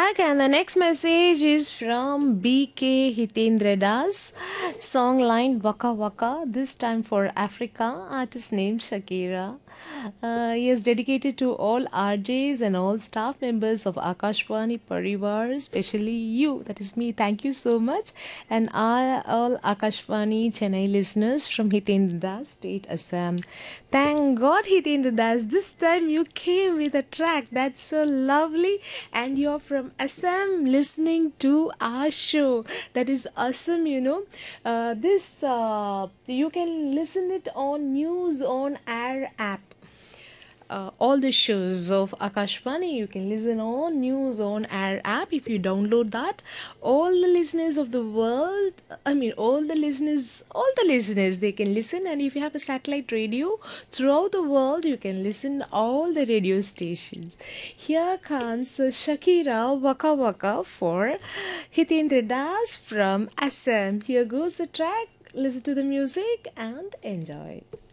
track, and the next message is from BK Hitendra Das. Song line Waka Waka, this time for Africa. Artist name Shakira. He is dedicated to all RJs and all staff members of Akashwani Parivar, especially you, that is me. Thank you so much. And all Akashwani Chennai listeners from Hitendra Das, State Assam. Thank God, Hitendra Das, this time you came with a track that's so lovely, and you're from Assam listening to our show. That is awesome, you know. This you can listen it on News on Air app. All the shows of Akashvani you can listen on News on Air app. If you download that, all the listeners of the world, all the listeners they can listen. And if you have a satellite radio throughout the world, you can listen all the radio stations. Here comes Shakira Waka Waka for Hitendra Das from Assam. Here goes the track. Listen to the music and enjoy.